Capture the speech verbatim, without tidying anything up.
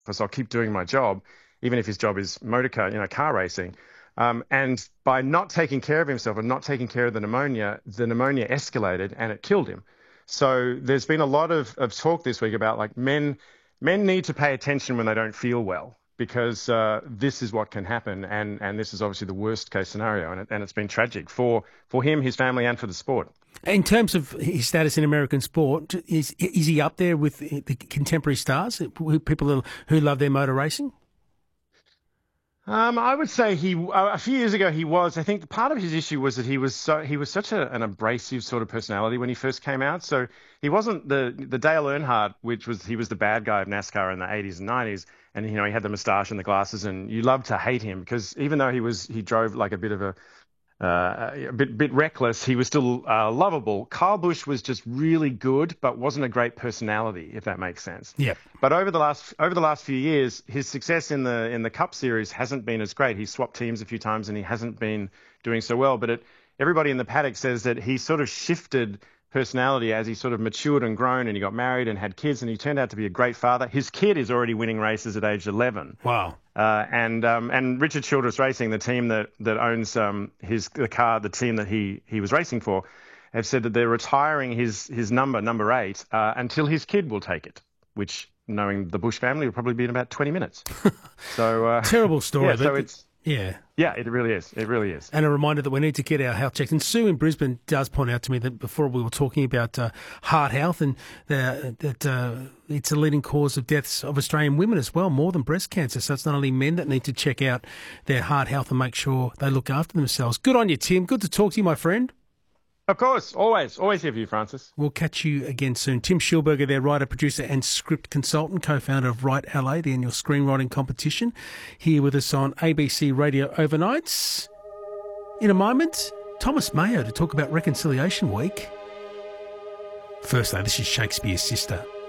office. I'll keep doing my job, even if his job is motor car, you know, car racing. Um, and by not taking care of himself and not taking care of the pneumonia, the pneumonia escalated and it killed him. So there's been a lot of, of talk this week about like men, men need to pay attention when they don't feel well, because uh, this is what can happen. And, and this is obviously the worst case scenario. And, it, and it's been tragic for, for him, his family, and for the sport. In terms of his status in American sport, is is he up there with the contemporary stars, people who love their motor racing? Um, I would say he uh, a few years ago he was. I think part of his issue was that he was so he was such a, an abrasive sort of personality when he first came out. So he wasn't the the Dale Earnhardt, which was he was the bad guy of NASCAR in the eighties and nineties, and you know he had the moustache and the glasses, and you loved to hate him because even though he was he drove like a bit of a Uh, a bit, bit reckless, he was still uh, lovable. Kyle Busch was just really good, but wasn't a great personality, if that makes sense. Yeah. But over the last over the last few years, his success in the in the Cup Series hasn't been as great. He swapped teams a few times, and he hasn't been doing so well. But it, everybody in the paddock says that he sort of shifted personality as he sort of matured and grown, and he got married and had kids, and he turned out to be a great father. His kid is already winning races at age eleven. Wow. Uh, and um, and Richard Childress Racing, the team that that owns um, his the car, the team that he he was racing for, have said that they're retiring his his number, number eight, uh, until his kid will take it, which, knowing the Bush family, will probably be in about twenty minutes. So uh, terrible story. Yeah, so it's yeah. Yeah, it really is. It really is. And a reminder that we need to get our health checks. And Sue in Brisbane does point out to me that before we were talking about uh, heart health, and uh, that uh, it's a leading cause of deaths of Australian women as well, more than breast cancer. So it's not only men that need to check out their heart health and make sure they look after themselves. Good on you, Tim. Good to talk to you, my friend. Of course, always, always here for you, Francis. We'll catch you again soon. Tim Schulberger, their writer, producer and script consultant, co-founder of Write L A, the annual screenwriting competition, here with us on A B C Radio Overnights. In a moment, Thomas Mayo to talk about Reconciliation Week. First though, this is Shakespeare's Sister.